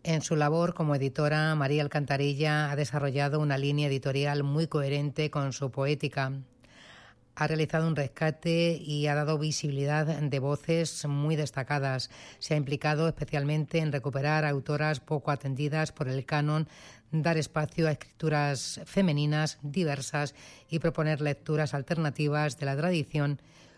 En su labor como editora, María Alcantarilla ha desarrollado una línea editorial muy coherente con su poética. Ha realizado un rescate y ha dado visibilidad de voces muy destacadas. Se ha implicado especialmente en recuperar autoras poco atendidas por el canon, dar espacio a escrituras femeninas diversas y proponer lecturas alternativas de la tradición.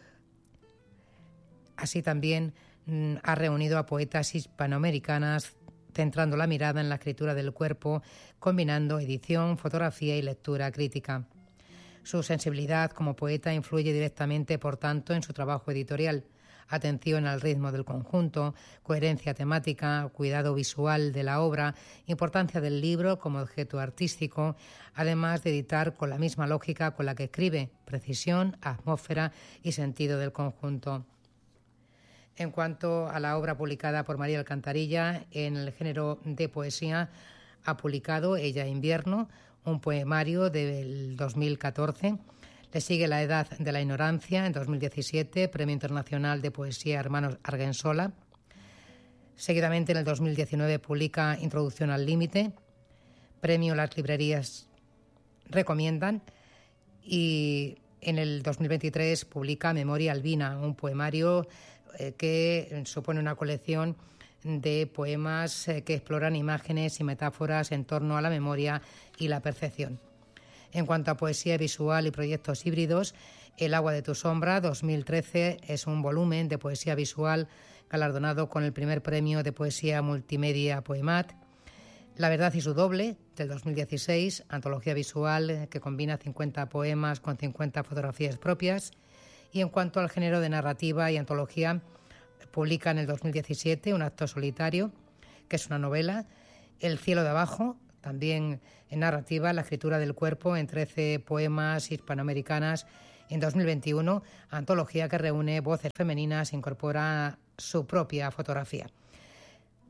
Así también ha reunido a poetas hispanoamericanas, centrando la mirada en la escritura del cuerpo, combinando edición, fotografía y lectura crítica. Su sensibilidad como poeta influye directamente, por tanto, en su trabajo editorial. Atención al ritmo del conjunto, coherencia temática, cuidado visual de la obra, importancia del libro como objeto artístico, además de editar con la misma lógica con la que escribe, precisión, atmósfera y sentido del conjunto. En cuanto a la obra publicada por María Alcantarilla en el género de poesía, ha publicado Ella Invierno, un poemario del 2014. Le sigue La Edad de la Ignorancia en 2017, Premio Internacional de Poesía Hermanos Argensola. Seguidamente, en el 2019, publica Introducción al Límite, Premio Las Librerías Recomiendan, y en el 2023 publica Memoria Albina, un poemario que supone una colección de poemas que exploran imágenes y metáforas en torno a la memoria y la percepción. En cuanto a poesía visual y proyectos híbridos, El agua de tu sombra, 2013, es un volumen de poesía visual galardonado con el primer premio de poesía multimedia Poemat. La verdad y su doble, del 2016, antología visual que combina 50 poemas con 50 fotografías propias. Y en cuanto al género de narrativa y antología, publica en el 2017 Un acto solitario, que es una novela, El cielo de abajo, también en narrativa, la escritura del cuerpo en 13 poemas hispanoamericanas. En 2021, antología que reúne voces femeninas e incorpora su propia fotografía.